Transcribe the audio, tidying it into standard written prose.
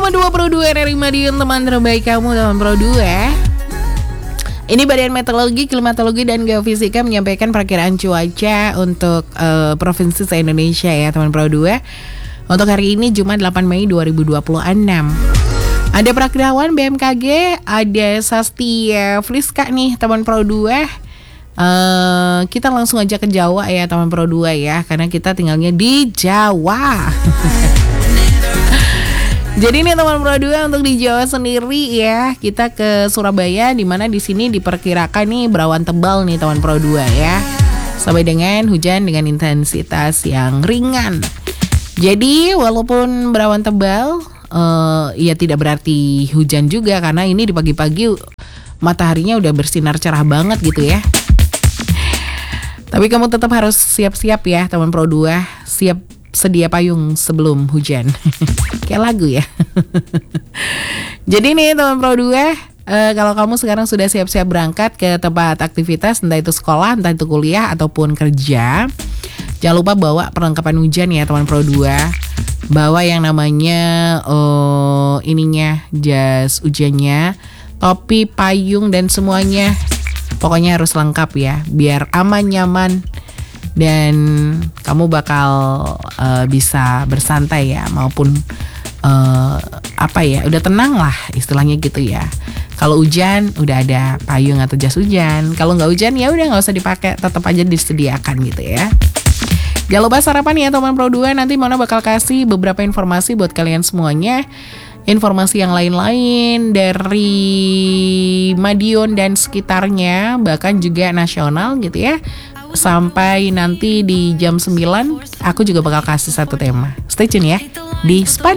101,2 Pro 2 RRI Madiun, teman terbaik kamu, teman Pro 2. Ini Badan Meteorologi, Klimatologi, dan Geofisika menyampaikan perkiraan cuaca untuk provinsi se-Indonesia ya teman Pro 2. Untuk hari ini Jumat 8 Mei 2026. Ada perakirawan BMKG, ada Sastia Friska nih teman Pro 2. Kita langsung aja ke Jawa ya teman Pro 2 ya, karena kita tinggalnya di Jawa. Jadi nih teman Pro 2, untuk di Jawa sendiri ya, kita ke Surabaya, di mana di sini diperkirakan nih berawan tebal nih teman Pro 2 ya, sampai dengan hujan dengan intensitas yang ringan. Jadi walaupun berawan tebal, ya tidak berarti hujan juga, karena ini di pagi-pagi mataharinya udah bersinar cerah banget gitu ya. Tapi kamu tetap harus siap-siap ya teman Pro 2, siap sedia payung sebelum hujan. Kayak lagu ya. Jadi nih teman Pro 2, kalau kamu sekarang sudah siap-siap berangkat ke tempat aktivitas, entah itu sekolah, entah itu kuliah ataupun kerja, jangan lupa bawa perlengkapan hujan ya teman Pro 2. Bawa yang namanya jas hujannya, topi, payung, dan semuanya. Pokoknya harus lengkap ya, biar aman, nyaman, dan kamu bakal bisa bersantai ya, maupun udah tenang lah istilahnya gitu ya. Kalau hujan udah ada payung atau jas hujan. Kalau nggak hujan ya udah nggak usah dipakai, tetap aja disediakan gitu ya. Jangan lupa sarapan ya teman Pro 2. Nanti Mona bakal kasih beberapa informasi buat kalian semuanya. Informasi yang lain-lain dari Madiun dan sekitarnya, bahkan juga nasional gitu ya. Sampai nanti di jam 9 aku juga bakal kasih satu tema. Stay tune ya di Spada.